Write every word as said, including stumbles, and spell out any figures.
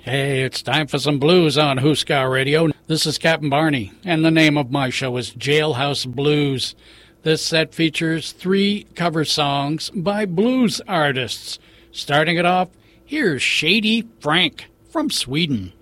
Hey, it's time for some blues on Huskar Radio. This is Captain Barney, and the name of my show is Jailhouse Blues. This set features three cover songs by blues artists. Starting it off, here's Shady Frank from Sweden.